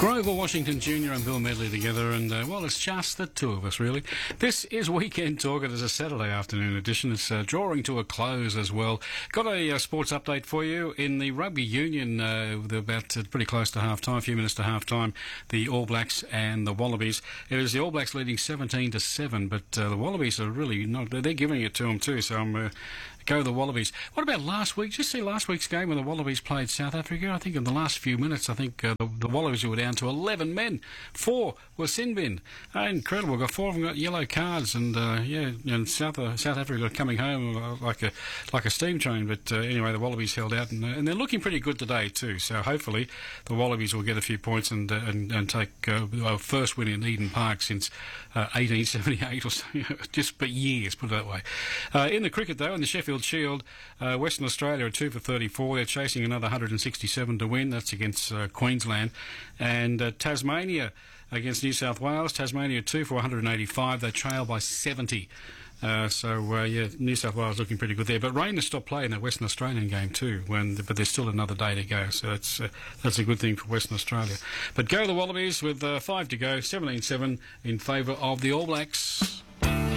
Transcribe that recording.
Grover Washington Jr. and Bill Medley together, and well, it's just the two of us, really. This is Weekend Talk. It is a Saturday afternoon edition. It's drawing to a close as well. Got a sports update for you in the rugby union. They're about pretty close to half time, a few minutes to half time. The All Blacks and the Wallabies. It is the All Blacks leading 17-7, but the Wallabies are really not. They're giving it to them too. So I'm. Go the Wallabies. What about last week? Did you see last week's game when the Wallabies played South Africa? I think in the last few minutes, I think the Wallabies were down to 11 men. 4 were sin bin. Incredible. Got 4 of them got yellow cards, and and South Africa coming home like a steam train. But anyway, the Wallabies held out, and they're looking pretty good today too. So hopefully the Wallabies will get a few points and take our first win in Eden Park since 1878 or so. Just for years, put it that way. In the cricket though, in the Sheffield Shield, Western Australia are 2 for 34. They're chasing another 167 to win. That's against Queensland. And Tasmania against New South Wales. Tasmania 2 for 185. They trail by 70. New South Wales looking pretty good there. But rain has stopped playing that Western Australian game too, but there's still another day to go. So that's a good thing for Western Australia. But go the Wallabies with 5 to go, 17-7 in favour of the All Blacks.